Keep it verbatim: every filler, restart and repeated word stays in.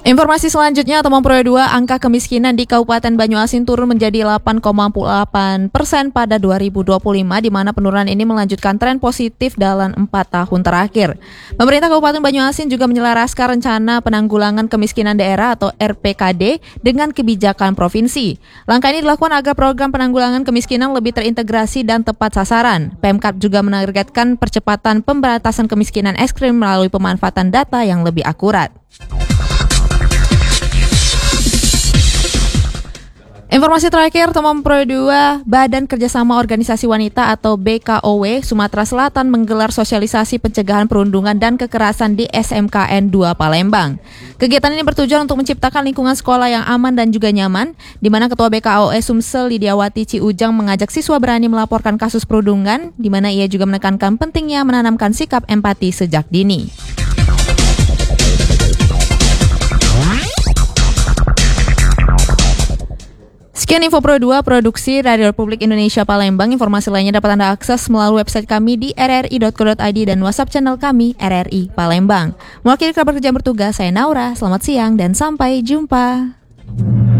Informasi selanjutnya, Tomang Pro dua, angka kemiskinan di Kabupaten Banyuasin turun menjadi delapan koma delapan persen pada dua ribu dua puluh lima, di mana penurunan ini melanjutkan tren positif dalam empat tahun terakhir. Pemerintah Kabupaten Banyuasin juga menyelaraskan rencana penanggulangan kemiskinan daerah atau R P K D dengan kebijakan provinsi. Langkah ini dilakukan agar program penanggulangan kemiskinan lebih terintegrasi dan tepat sasaran. Pemkab juga menargetkan percepatan pemberantasan kemiskinan ekstrim melalui pemanfaatan data yang lebih akurat. Informasi terakhir, Tomang Pro dua, Badan Kerjasama Organisasi Wanita atau B K O W Sumatera Selatan menggelar sosialisasi pencegahan perundungan dan kekerasan di S M K N dua Palembang. Kegiatan ini bertujuan untuk menciptakan lingkungan sekolah yang aman dan juga nyaman, di mana Ketua B K O W Sumsel Lidiawati Ciujang mengajak siswa berani melaporkan kasus perundungan, di mana ia juga menekankan pentingnya menanamkan sikap empati sejak dini. Sekian Info Pro dua, produksi Radio Republik Indonesia Palembang. Informasi lainnya dapat Anda akses melalui website kami di r r i dot co dot i d dan WhatsApp channel kami R R I Palembang. Mewakili kabar kerja bertugas, saya Naura. Selamat siang dan sampai jumpa.